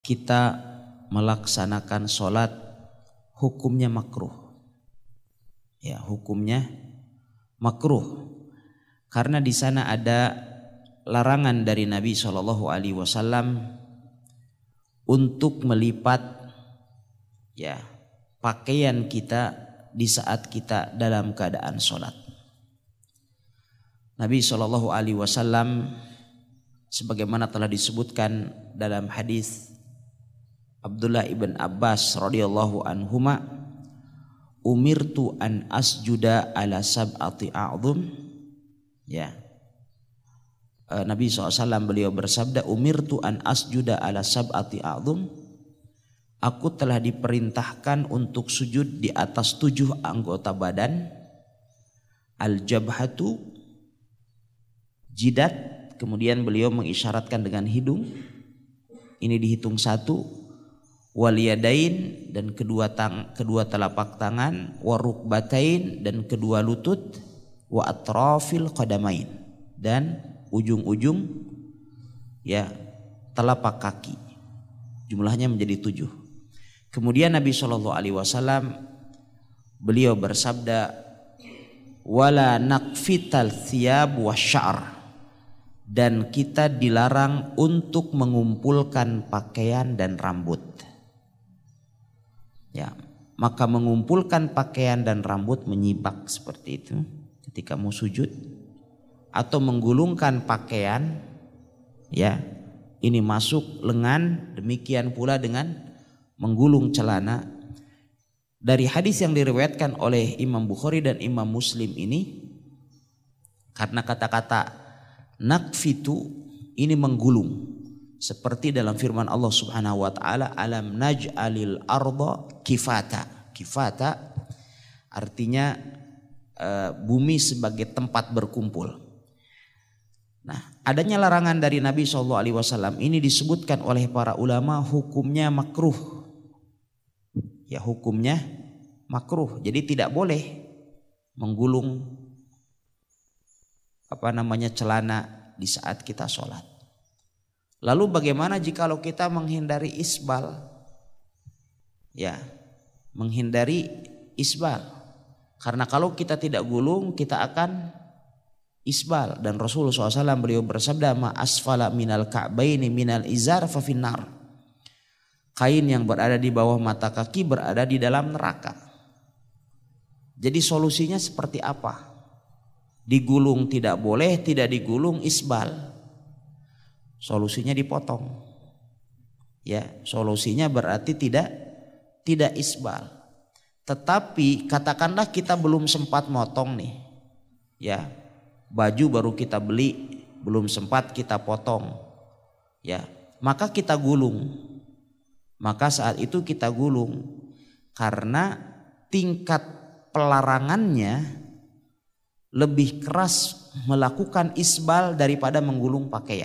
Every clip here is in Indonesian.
kita melaksanakan sholat hukumnya makruh. Ya, hukumnya makruh karena di sana ada larangan dari Nabi SAW untuk melipat ya pakaian kita di saat kita dalam keadaan sholat. Nabi SAW sebagaimana telah disebutkan dalam hadis Abdullah ibn Abbas radhiyallahu anhuma, umirtu an asjuda ala sab'ati a'dhum. Ya, Nabi SAW beliau bersabda, umirtu an asjuda ala sab'ati a'dhum. Aku telah diperintahkan untuk sujud di atas 7 anggota badan. Al-jabhatu, jidat, kemudian beliau mengisyaratkan dengan hidung. Ini dihitung 1. Wal yadain, dan kedua telapak tangan. Wa rukbatain, dan kedua lutut. Wa atrafil qadamain, dan ujung-ujung ya telapak kaki. Jumlahnya menjadi 7. Kemudian Nabi SAW beliau bersabda, wala naqfital thiyab wasya'r, dan kita dilarang untuk mengumpulkan pakaian dan rambut. Ya, maka mengumpulkan pakaian dan rambut menyibak seperti itu ketika mau sujud, atau menggulungkan pakaian, ya ini masuk lengan, demikian pula dengan menggulung celana. Dari hadis yang diriwayatkan oleh Imam Bukhari dan Imam Muslim ini, karena kata-kata nakfitu ini menggulung, seperti dalam firman Allah Subhanahu wa taala, alam naj'alil arda kifata. Kifata artinya bumi sebagai tempat berkumpul. Nah, adanya larangan dari Nabi SAW ini disebutkan oleh para ulama hukumnya makruh. Ya, hukumnya makruh. Jadi tidak boleh menggulung celana di saat kita sholat. Lalu bagaimana jikalau kita menghindari isbal? Ya, menghindari isbal. Karena kalau kita tidak gulung, kita akan isbal. Dan Rasulullah SAW beliau bersabda, ma asfala minal ka'baini minal izar fa finnar. Kain yang berada di bawah mata kaki berada di dalam neraka. Jadi solusinya seperti apa? Digulung tidak boleh, tidak digulung isbal. Solusinya dipotong. Ya, solusinya berarti tidak isbal. Tetapi katakanlah kita belum sempat motong nih. Ya, baju baru kita beli, belum sempat kita potong. Ya, maka kita gulung. Maka saat itu kita gulung, karena tingkat pelarangannya lebih keras melakukan isbal daripada menggulung pakaian.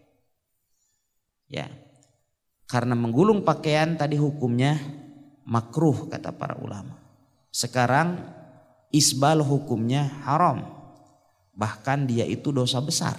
Ya, karena menggulung pakaian tadi hukumnya makruh kata para ulama. Sekarang isbal hukumnya haram, bahkan dia itu dosa besar.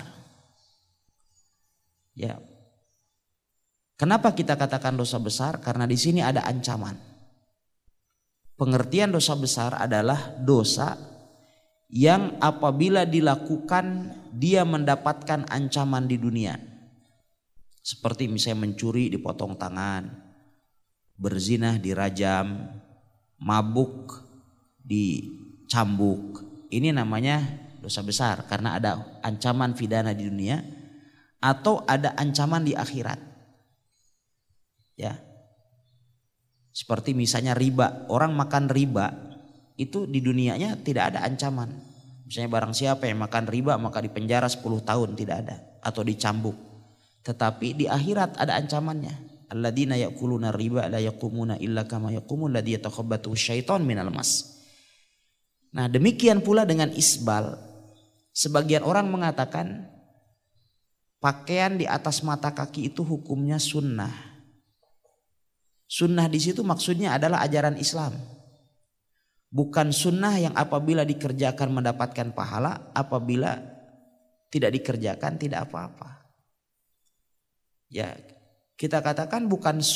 Ya. Kenapa kita katakan dosa besar? Karena di sini ada ancaman. Pengertian dosa besar adalah dosa yang apabila dilakukan dia mendapatkan ancaman di dunia. Seperti misalnya mencuri dipotong tangan, berzinah dirajam, mabuk dicambuk. Ini namanya dosa besar karena ada ancaman pidana di dunia atau ada ancaman di akhirat. Ya, seperti misalnya riba, orang makan riba itu di dunianya tidak ada ancaman. Misalnya barang siapa yang makan riba maka dipenjara 10 tahun, tidak ada, atau dicambuk. Tetapi di akhirat ada ancamannya. Alladzina ya'kuluna riba la yaqumuna illa kama yaqumul ladzi yatakhabbathu syaiton minal mas. Nah, demikian pula dengan isbal. Sebagian orang mengatakan pakaian di atas mata kaki itu hukumnya sunnah. Sunnah di situ maksudnya adalah ajaran Islam. Bukan sunnah yang apabila dikerjakan mendapatkan pahala, apabila tidak dikerjakan tidak apa-apa. Ya, kita katakan bukan